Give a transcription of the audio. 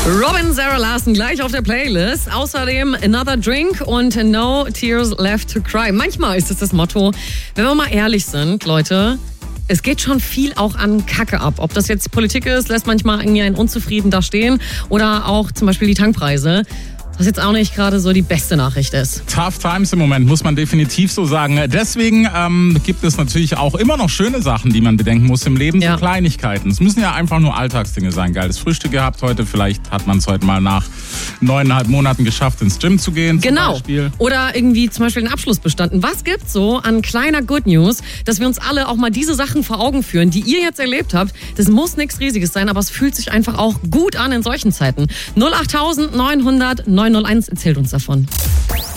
Robin, Sarah Larson gleich auf der Playlist. Außerdem Another Drink und No Tears Left to Cry. Manchmal ist es das Motto, wenn wir mal ehrlich sind, Leute, es geht schon viel auch an Kacke ab. Ob das jetzt Politik ist, lässt manchmal irgendwie einen unzufrieden da stehen oder auch zum Beispiel die Tankpreise. Was jetzt auch nicht gerade so die beste Nachricht ist. Tough times im Moment, muss man definitiv so sagen. Deswegen gibt es natürlich auch immer noch schöne Sachen, die man bedenken muss im Leben. Ja. So Kleinigkeiten. Es müssen ja einfach nur Alltagsdinge sein. Geiles Frühstück gehabt heute. Vielleicht hat man es heute mal nach 9,5 Monaten geschafft, ins Gym zu gehen. Genau. Zum Beispiel. Oder irgendwie zum Beispiel den Abschluss bestanden. Was gibt's so an kleiner Good News, dass wir uns alle auch mal diese Sachen vor Augen führen, die ihr jetzt erlebt habt? Das muss nichts Riesiges sein, aber es fühlt sich einfach auch gut an in solchen Zeiten. 08900 901 erzählt uns davon.